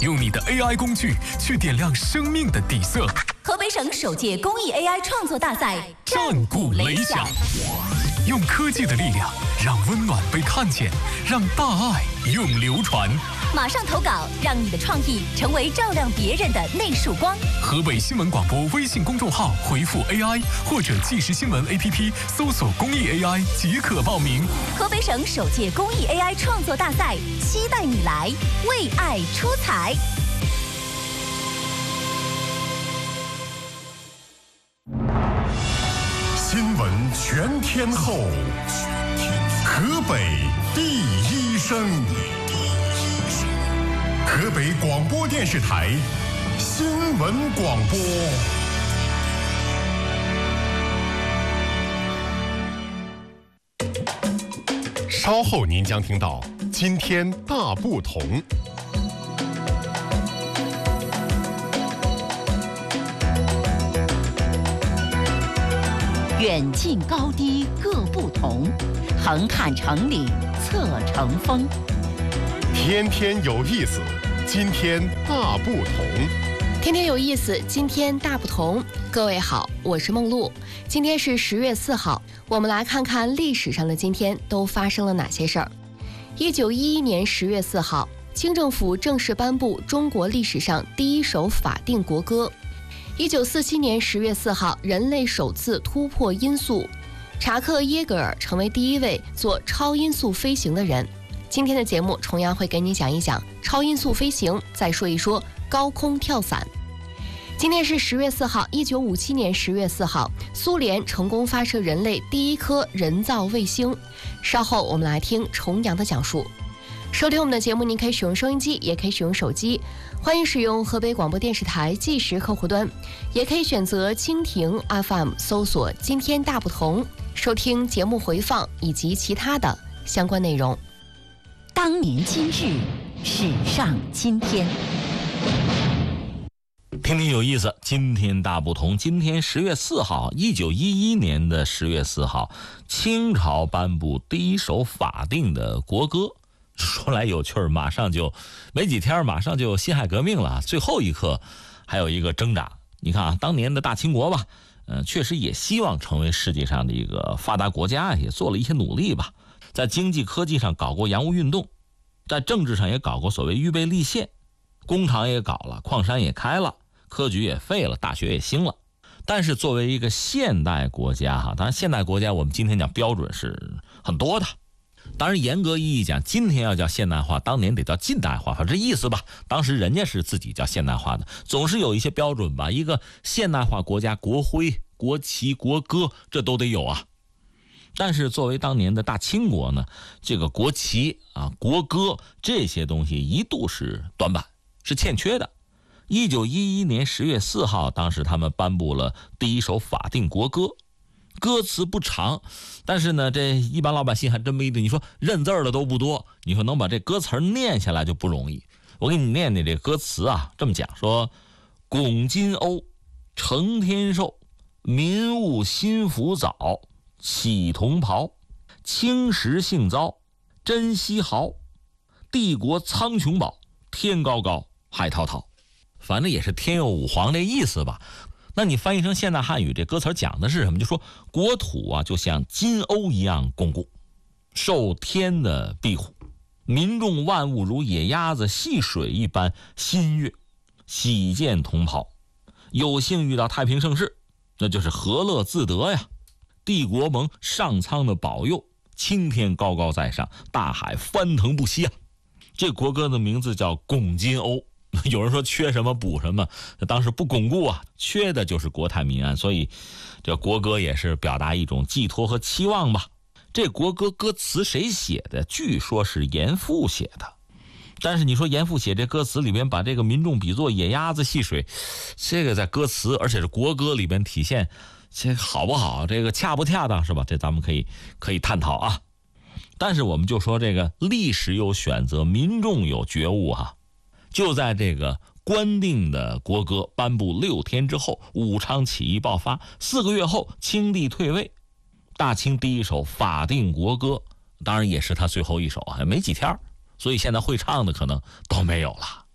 用你的 AI 工具去点亮生命的底色。 河北省首届公益 AI 创作大赛战鼓擂响， 用科技的力量，让温暖被看见，让大爱永流传。 马上投稿，让你的创意成为照亮别人的那束光。 河北新闻广播微信公众号回复 AI 或者即时新闻 APP 搜索公益 AI 即可报名。 河北省首届公益 AI 创作大赛，期待你来为爱出彩。 新闻全天候，河北第一声。河北广播电视台新闻广播。稍后您将听到今天大不同。 远近高低各不同，横看成岭侧成峰。 天天有意思，今天大不同。 天天有意思，今天大不同。各位好，我是梦露。今天是10月4号，我们来看看历史上的今天都发生了哪些事儿。1911年10月4号，清政府正式颁布中国历史上第一首法定国歌。1947年10月4号，人类首次突破音速，查克·耶格尔成为第一位做超音速飞行的人。今天的节目重阳会给你讲一讲超音速飞行，再说一说高空跳伞。今天是10月4号，1957年10月4号，苏联成功发射人类第一颗人造卫星。稍后我们来听重阳的讲述。收听我们的节目，您可以使用收音机，也可以使用手机，欢迎使用河北广播电视台即时客户端，也可以选择蜻蜓 FM 搜索今天大不同，收听节目回放以及其他的相关内容。 当年今日，史上今天。 天天有意思，今天大不同。今天10月4号，1911年的10月4号，清朝颁布第一首法定的国歌。说来有趣儿，马上就没几天，马上就辛亥革命了，最后一刻还有一个挣扎。你看啊，当年的大清国吧，确实也希望成为世界上的一个发达国家，也做了一些努力吧。在经济科技上搞过洋务运动，在政治上也搞过所谓预备立宪，工厂也搞了，矿山也开了，科举也废了，大学也兴了。但是作为一个现代国家哈，当然现代国家我们今天讲标准是很多的。当然严格意义讲，今天要叫现代化，当年得叫近代化，反正这意思吧。当时人家是自己叫现代化的，总是有一些标准吧。一个现代化国家，国徽、国旗、国歌这都得有啊。但是作为当年的大清国呢，这个国旗啊、国歌这些东西一度是短板，是欠缺的。1911年10月4号，当时他们颁布了第一首法定国歌，歌词不长，但是呢，这一般老百姓还真没一定。你说认字儿的都不多，你说能把这歌词念下来就不容易。我给你念念这歌词啊，这么讲说：拱金瓯，承天寿，民物心福早。喜同袍，青石杏糟，珍稀豪，帝国苍穹宝，天高高，海滔滔。反正也是天佑五皇这意思吧。那你翻译成现代汉语，这歌词讲的是什么？就说国土啊，就像金瓯一样巩固，受天的庇护，民众万物如野鸭子戏水一般欣悦，喜见同袍，有幸遇到太平盛世，那就是何乐自得呀。帝国蒙上苍的保佑，青天高高在上，大海翻腾不息啊。这国歌的名字叫拱金瓯。有人说缺什么补什么，当时不巩固啊，缺的就是国泰民安，所以这国歌也是表达一种寄托和期望吧。这国歌歌词谁写的？据说是严复写的。但是你说严复写这歌词里边把这个民众比作野鸭子戏水，这个在歌词而且是国歌里边体现，这好不好？这个恰不恰当是吧？这咱们可以探讨啊。但是我们就说这个历史有选择，民众有觉悟哈。就在这个官定的国歌颁布6天之后，武昌起义爆发，4个月后清帝退位，大清第一首法定国歌，当然也是他最后一首啊，没几天，所以现在会唱的可能都没有了。